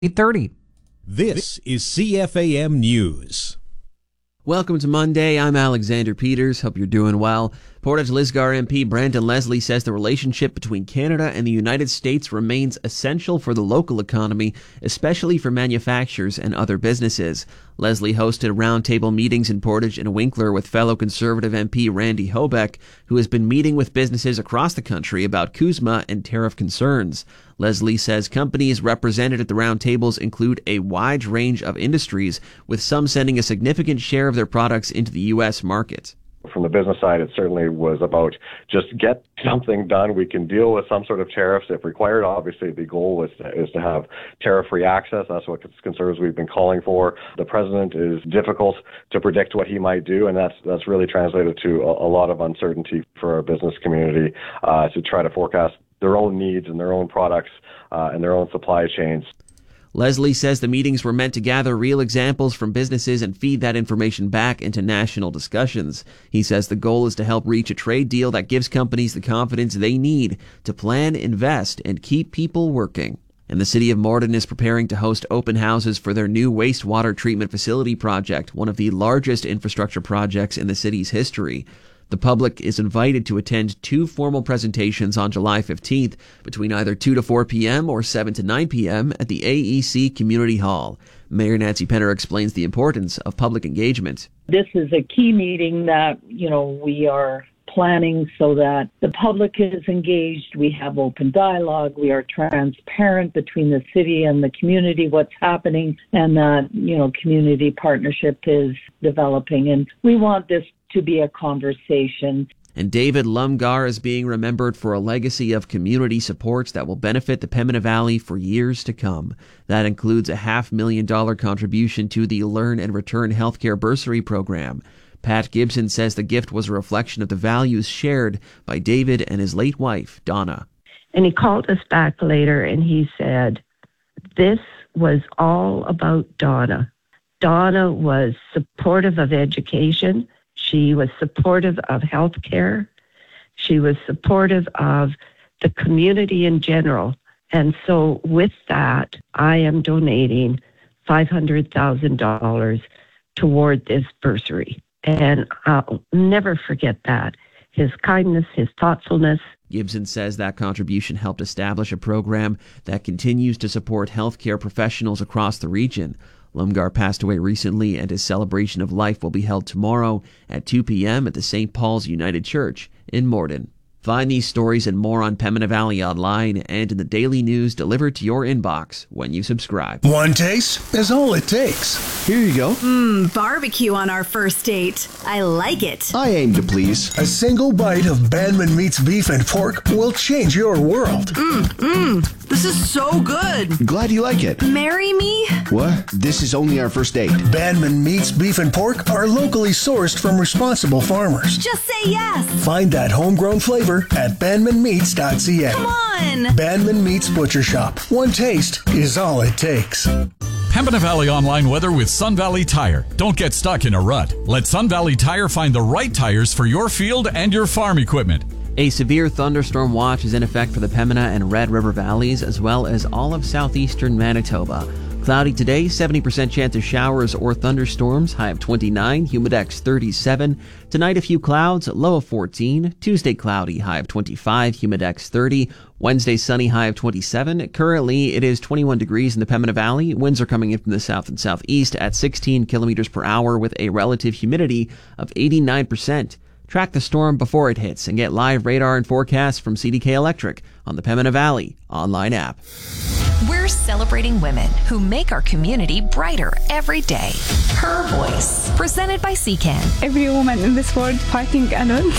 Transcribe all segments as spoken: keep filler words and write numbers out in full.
eight thirty. This is C F A M News. Welcome to Monday. I'm Alexander Peters. Hope you're doing well. Portage-Lisgar M P Brandon Leslie says the relationship between Canada and the United States remains essential for the local economy, especially for manufacturers and other businesses. Leslie hosted roundtable meetings in Portage and Winkler with fellow Conservative M P Randy Hobeck, who has been meeting with businesses across the country about CUSMA and tariff concerns. Leslie says companies represented at the roundtables include a wide range of industries, with some sending a significant share of their products into the U S market. From the business side, it certainly was about just get something done. We can deal with some sort of tariffs if required. Obviously, the goal is to, is to have tariff-free access. That's what conservatives we've been calling for. The president is difficult to predict what he might do, and that's that's really translated to a, a lot of uncertainty for our business community uh, to try to forecast their own needs and their own products uh, and their own supply chains. Leslie says the meetings were meant to gather real examples from businesses and feed that information back into national discussions. He says the goal is to help reach a trade deal that gives companies the confidence they need to plan, invest, and keep people working. And the city of Morden is preparing to host open houses for their new wastewater treatment facility project, one of the largest infrastructure projects in the city's history. The public is invited to attend two formal presentations on July fifteenth between either two to four p.m. or seven to nine p.m. at the A E C Community Hall. Mayor Nancy Penner explains the importance of public engagement. This is a key meeting that, you know, we are planning so that the public is engaged, we have open dialogue, we are transparent between the city and the community, what's happening, and that, you know, community partnership is developing. And we want this to be a conversation. And David Lumgar is being remembered for a legacy of community supports that will benefit the Pembina Valley for years to come. That includes a half million dollar contribution to the Learn and Return Healthcare Bursary Program. Pat Gibson says the gift was a reflection of the values shared by David and his late wife, Donna. And he called us back later and he said, this was all about Donna. Donna was supportive of education. She was supportive of health care. She was supportive of the community in general. And so with that, I am donating five hundred thousand dollars toward this bursary. And I'll never forget that. His kindness, his thoughtfulness. Gibson says that contribution helped establish a program that continues to support healthcare professionals across the region. Lumgar passed away recently, and his celebration of life will be held tomorrow at two p.m. at the Saint Paul's United Church in Morden. Find these stories and more on Pembina Valley Online and in the daily news delivered to your inbox when you subscribe. One taste is all it takes. Here you go. Mmm, barbecue on our first date. I like it. I aim to please. A single bite of Bandman Meats Beef and Pork will change your world. Mmm, mmm. This is so good. Glad you like it. Marry me? What? This is only our first date. Bandman Meats Beef and Pork are locally sourced from responsible farmers. Just say yes. Find that homegrown flavor at bandman meats dot c a. Come on. Bandman Meats Butcher Shop. One taste is all it takes. Pembina Valley Online weather with Sun Valley Tire. Don't get stuck in a rut. Let Sun Valley Tire find the right tires for your field and your farm equipment. A severe thunderstorm watch is in effect for the Pembina and Red River valleys, as well as all of southeastern Manitoba. Cloudy today, seventy percent chance of showers or thunderstorms, high of twenty-nine, humidex thirty-seven. Tonight a few clouds, low of fourteen. Tuesday cloudy, high of twenty-five, humidex thirty. Wednesday sunny, high of twenty-seven. Currently it is twenty-one degrees in the Pembina Valley. Winds are coming in from the south and southeast at sixteen kilometers per hour with a relative humidity of eighty-nine percent. Track the storm before it hits and get live radar and forecasts from C D K Electric on the Pembina Valley online app. We're celebrating women who make our community brighter every day. Her Voice, presented by C C A N. Every woman in this world fighting alone,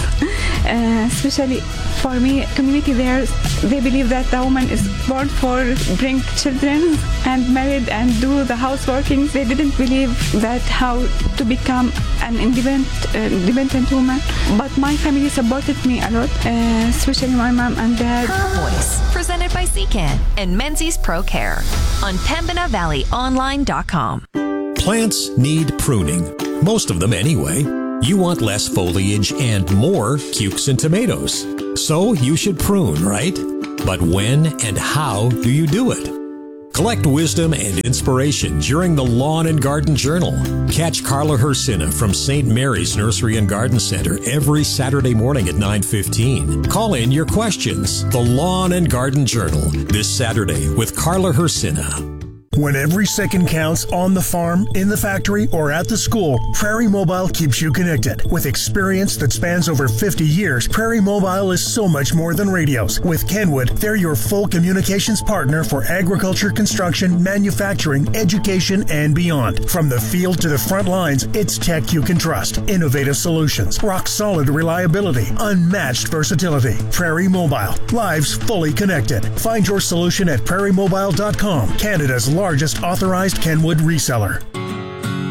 uh, especially for me, community there, they believe that the woman is born for bring children and married and do the houseworking. They didn't believe that how to become an independent, uh, independent woman. But my family supported me a lot, uh, especially my mom and dad. Her Voice, presented by C C A N and Menzies Pro Care on pembina valley online dot com. Plants need pruning. Most of them anyway. You want less foliage and more cukes and tomatoes. So you should prune, right? But when and how do you do it? Collect wisdom and inspiration during the Lawn and Garden Journal. Catch Carla Hersina from Saint Mary's Nursery and Garden Center every Saturday morning at nine fifteen. Call in your questions. The Lawn and Garden Journal this Saturday with Carla Hersina. When every second counts on the farm, in the factory, or at the school, Prairie Mobile keeps you connected. With experience that spans over fifty years, Prairie Mobile is so much more than radios. With Kenwood, they're your full communications partner for agriculture, construction, manufacturing, education, and beyond. From the field to the front lines, it's tech you can trust. Innovative solutions, rock-solid reliability, unmatched versatility. Prairie Mobile, lives fully connected. Find your solution at prairie mobile dot com, Canada's largest authorized Kenwood reseller.